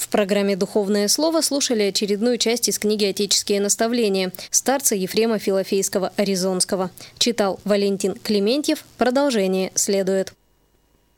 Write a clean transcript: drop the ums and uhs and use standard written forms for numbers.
В программе «Духовное слово» слушали очередную часть из книги «Отеческие наставления» старца Ефрема Филофейского Аризонского. Читал Валентин Клементьев. Продолжение следует.